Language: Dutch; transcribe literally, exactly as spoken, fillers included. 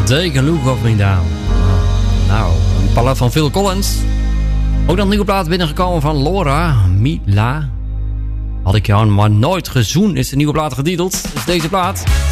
Take a look of me down. Nou, een ballad van Phil Collins. Ook nog een nieuwe plaat binnengekomen van Laura Mila. Had ik jou maar nooit gezoend, is de nieuwe plaat getiteld. Is deze plaat.